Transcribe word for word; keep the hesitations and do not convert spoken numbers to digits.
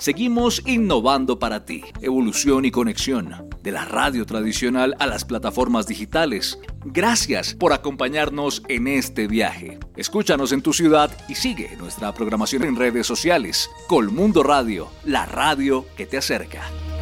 Seguimos innovando para ti. Evolución y conexión. De la radio tradicional a las plataformas digitales. Gracias por acompañarnos en este viaje. Escúchanos en tu ciudad y sigue nuestra programación en redes sociales. Colmundo Radio, la radio que te acerca.